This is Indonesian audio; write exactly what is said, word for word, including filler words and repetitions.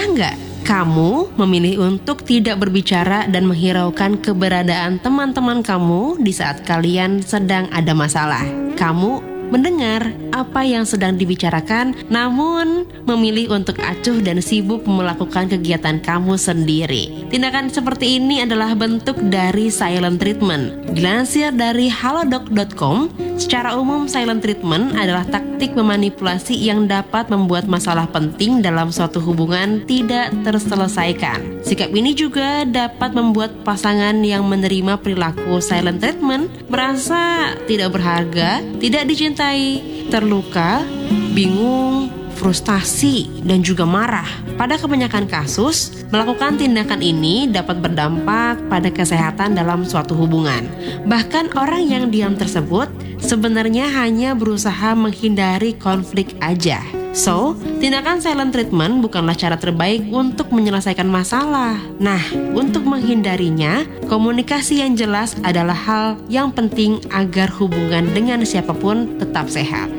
Pernah nggak kamu memilih untuk tidak berbicara dan menghiraukan keberadaan teman-teman kamu di saat kalian sedang ada masalah? Kamu mendengar apa yang sedang dibicarakan, namun memilih untuk acuh dan sibuk melakukan kegiatan kamu sendiri. Tindakan seperti ini adalah bentuk dari silent treatment. Dilansir dari halodoc dot com, secara umum silent treatment adalah taktik memanipulasi yang dapat membuat masalah penting dalam suatu hubungan tidak terselesaikan. Sikap ini juga dapat membuat pasangan yang menerima perilaku silent treatment merasa tidak berharga, tidak dicintai, terluka, bingung, frustasi, dan juga marah. Pada kebanyakan kasus, melakukan tindakan ini dapat berdampak pada kesehatan dalam suatu hubungan. Bahkan orang yang diam tersebut sebenarnya hanya berusaha menghindari konflik aja. So, tindakan silent treatment bukanlah cara terbaik untuk menyelesaikan masalah. Nah, untuk menghindarinya, komunikasi yang jelas adalah hal yang penting agar hubungan dengan siapapun tetap sehat.